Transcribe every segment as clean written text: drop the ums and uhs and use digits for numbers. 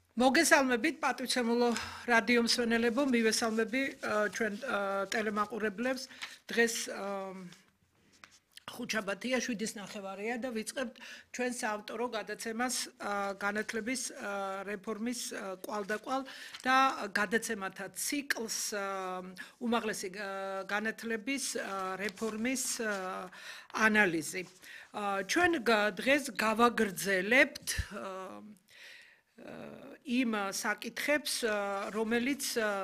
მოგესალმებით პატივცემულო რადიო მსმენელებო, მივესალმები ჩვენ ტელემაყურებლებს. დღეს ხუთშაბათია 7:09 და ვიწყებთ ჩვენ საავტორო გადაცემას განათლების რეფორმის კვალდაკვალ და გადაცემათა ციკლს უმაღლესი განათლების რეფორმის ანალიზი. ჩვენ დღეს გავაგრძელებთ იმ საკითხებს, რომელიც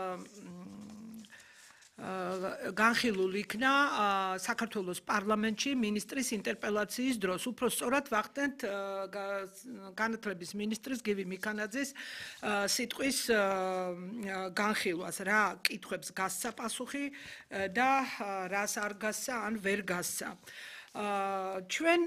განხილულ იქნა საქართველოს პარლამენტში მინისტრის ინტერპელაციის დროს. უფრო სწორად ვახდენთ განათლების მინისტრის გივი მიქანაძის სიტყვის განხილვას, რა კითხვებს გასცა პასუხი და რას არ გასცა ან ვერ გასცა. ჩვენ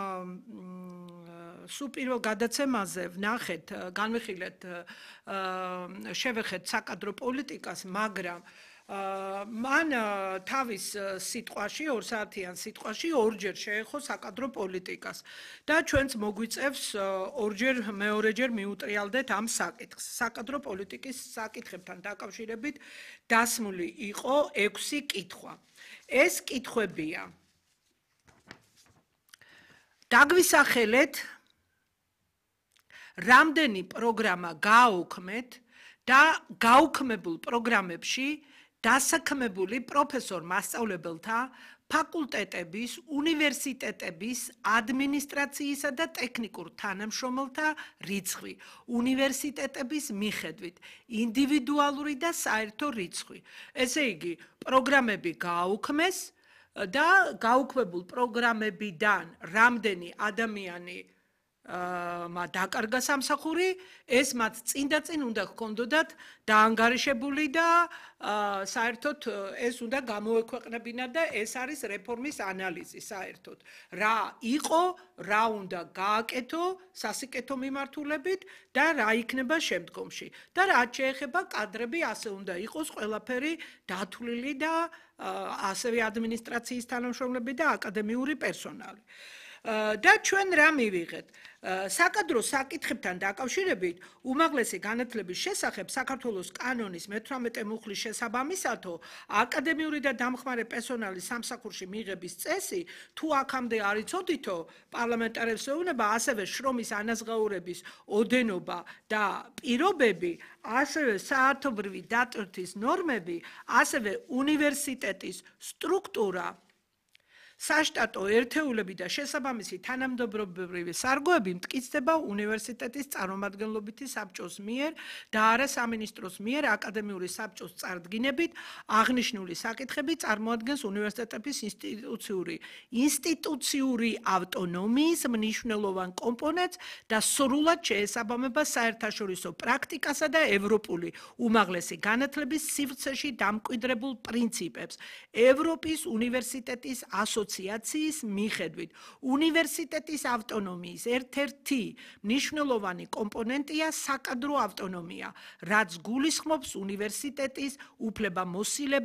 სულ პირველ გადაცემაზე ვნახეთ, განვიხილეთ, შევეხეთ საკადრო პოლიტიკას, მაგრამ მან თავის სიტყვაში, 2 საათიან სიტყვაში ორჯერ შეეხო საკადრო პოლიტიკას და ჩვენც მოგვიწევს მეორეჯერ მიუტრიალდეთ ამ საკითხს. საკადრო პოლიტიკის საკითხებთან დაკავშირებით დასმული იყო 6 კითხვა. ეს კითხვებია: დაგვისახელეთ, რამდენი პროგრამა გააუქმეთ და გაუქმებულ პროგრამებში დასაქმებული პროფესორ-მასწავლებელთა, ფაკულტეტების, უნივერსიტეტების, ადმინისტრაციისა და ტექნიკურ თანამშრომელთა რიცხვი, უნივერსიტეტების მიხედვით, ინდივიდუალური და საერთო რიცხვი. ესე იგი, პროგრამები გააუქმეს და გაუქმებულ პროგრამებიდან რამდენი ადამიანი დაკარგა სამსახური, ეს მათ წინ და წინ უნდა ჰქონდოდათ დაანგარიშებული და საერთოდ ეს უნდა გამოექვეყნებინა და ეს არის რეფორმის ანალიზი საერთოდ. რა იყო, რა უნდა გააკეთო სასიკეთო მიმართულებით და რა იქნება შემდგომში. და რაც შეეხება კადრები, ასე უნდა იყოს ყველაფერი დათვლილი და ასევე ადმინისტრაციის თანამშრომლები და აკადემიური პერსონალი. და ჩვენ რა მივიღეთ? საკადრო საკითხებთან დაკავშირებით უმაღლესი განათლების შესახებ საქართველოს კანონის მე-18 მუხლის შესაბამისათო აკადემიური და დამხმარე პერსონალის სამსახურში მიღების წესი თუ აქამდე არ იცოდითო პარლამენტარებს ეუბნება, ასევე შრომის ანაზღაურების ოდენობა და პირობები, ასევე საათობრივი დატვირთვის ნორმები, ასევე უნივერსიტეტის სტრუქტურა, საშტატო ერთეულები და შესაბამისი თანამდებობრივი სარგოები მტკიცდება უნივერსიტეტის წარმომადგენლობითი საბჭოს მიერ და არა სამინისტროს მიერ აკადემიური საბჭოს წარდგინებით. აღნიშნული საკითხები წარმოადგენს უნივერსიტეტების ინსტიტუციური ავტონომიის მნიშვნელოვან კომპონენტს და სრულად შეესაბამება საერთაშორისო პრაქტიკასა და ევროპული უმაღლესი განათლების სივრცეში დამკვიდრებულ პრინციპებს. ევროპის უნივერსიტეტის ასოციაციის მიხედვით, უნივერსიტეტის ავტონომიის ერთ-ერთი მნიშვნელოვანი კომპონენტია საკადრო ავტონომია, რაც გულისხმობს უნივერსიტეტის უფლებამოსილებას